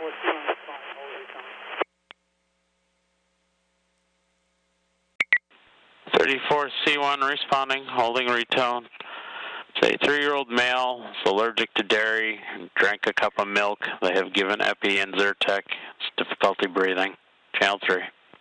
34C1 responding, holding retone. It's a 3-year-old male, is allergic to dairy, drank a cup of milk. They have given Epi and Zyrtec. It's difficulty breathing. Channel 3.